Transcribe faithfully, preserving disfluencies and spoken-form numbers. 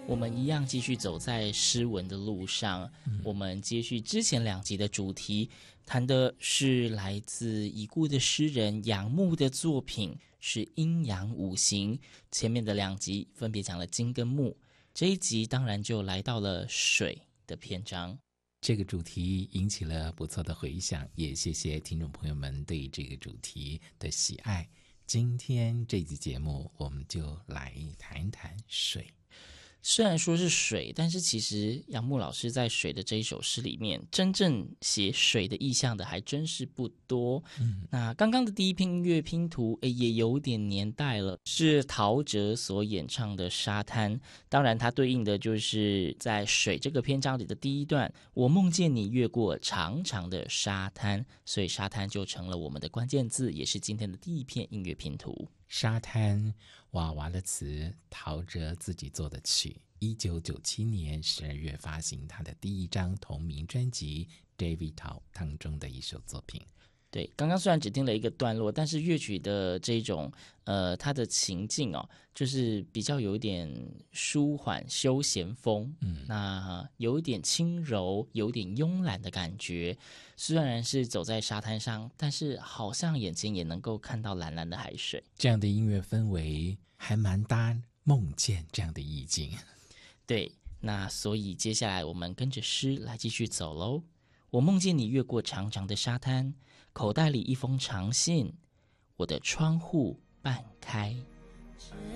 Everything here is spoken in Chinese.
我们一样继续走在诗文的路上，嗯、我们接续之前两集的主题，谈的是来自已故的诗人杨牧的作品，是阴阳五行。前面的两集分别讲了金跟木，这一集当然就来到了水的篇章。 这个主题引起了不错的回响，也谢谢听众朋友们对这个主题的喜爱。今天这集节目我们就来谈谈水。 虽然说是水，但是其实杨牧老师在水的这一首诗里面，真正写水的意象的还真是不多。嗯，那刚刚的第一篇音乐拼图也有点年代了，是陶喆所演唱的《沙滩》。当然它对应的就是在水这个篇章里的第一段，我梦见你越过长长的沙滩，所以沙滩就成了我们的关键字，也是今天的第一片音乐拼图。 沙滩，娃娃的词，陶喆自己做的曲。一九九七年十二月发行他的第一张同名专辑《David Tao》当中的一首作品。 对，刚刚虽然只听了一个段落，但是乐曲的这种呃，它的情境哦，就是比较有一点舒缓休闲风，嗯，那有一点轻柔，有点慵懒的感觉。虽然是走在沙滩上，但是好像眼睛也能够看到蓝蓝的海水。 这样的音乐氛围还蛮搭梦见这样的意境。 对，那所以接下来我们跟着诗来继续走喽。我梦见你越过长长的沙滩，口袋里一封长信，我的窗户半开。